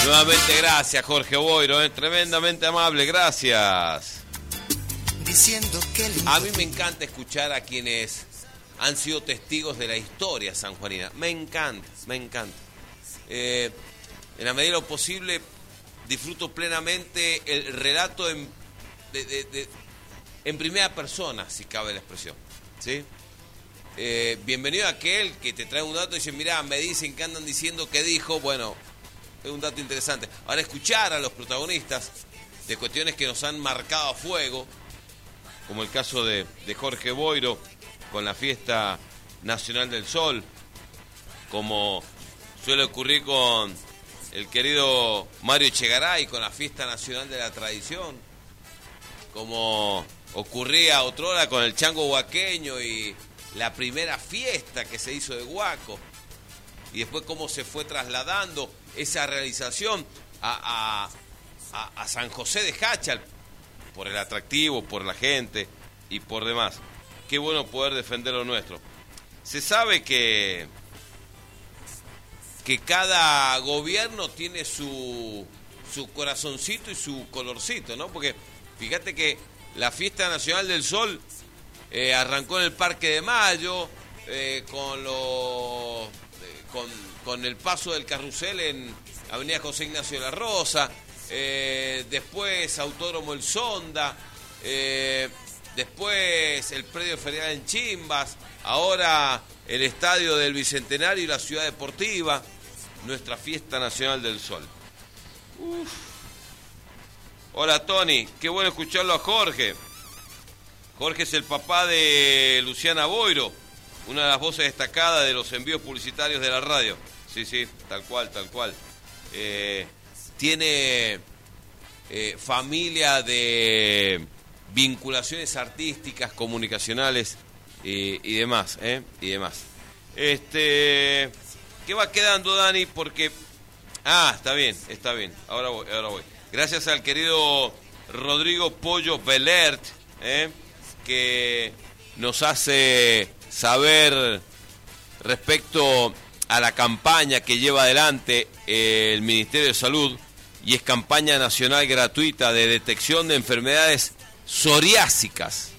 Nuevamente gracias, Jorge Boiro, tremendamente amable, gracias. A mí me encanta escuchar a quienes han sido testigos de la historia sanjuanina. Me encanta. En la medida de lo posible disfruto plenamente el relato en primera persona, si cabe la expresión, ¿sí? Bienvenido a aquel que te trae un dato y dice, mirá, me dicen que andan diciendo que dijo, bueno, es un dato interesante. Ahora, escuchar a los protagonistas de cuestiones que nos han marcado a fuego, como el caso de Jorge Boiro con la Fiesta Nacional del Sol, como suele ocurrir con el querido Mario Echegaray con la Fiesta Nacional de la Tradición, como ocurría otrora con el Chango Huaqueño y la primera fiesta que se hizo de Huaco, y después cómo se fue trasladando esa realización a San José de Jáchal, por el atractivo, por la gente y por demás. Qué bueno poder defender lo nuestro. Se sabe que cada gobierno tiene su corazoncito y su colorcito, ¿no? Porque fíjate que la Fiesta Nacional del Sol arrancó en el Parque de Mayo, con el paso del carrusel en Avenida José Ignacio de la Rosa, después Autódromo El Sonda, después el predio ferial en Chimbas, ahora el Estadio del Bicentenario y la Ciudad Deportiva, nuestra Fiesta Nacional del Sol. Uf. Hola Tony, qué bueno escucharlo a Jorge. Jorge es el papá de Luciana Boiro, una de las voces destacadas de los envíos publicitarios de la radio. Sí, tal cual. Tiene familia de vinculaciones artísticas, comunicacionales y demás, ¿Qué va quedando, Dani? Porque... está bien. Ahora voy. Gracias al querido Rodrigo Pollo Belert, que nos hace saber respecto a la campaña que lleva adelante el Ministerio de Salud, y es campaña nacional gratuita de detección de enfermedades psoriásicas.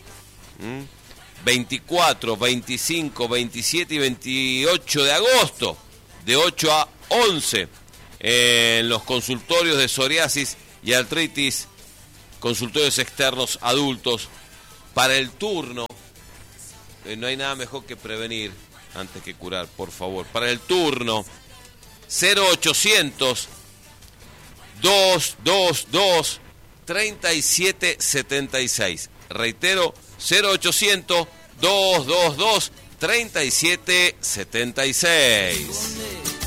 24, 25, 27 y 28 de agosto, de 8 a 11, en los consultorios de psoriasis y artritis, consultorios externos adultos. Para el turno, no hay nada mejor que prevenir antes que curar, por favor. Para el turno, 0800 222 3776. Reitero, 0800 222 3776.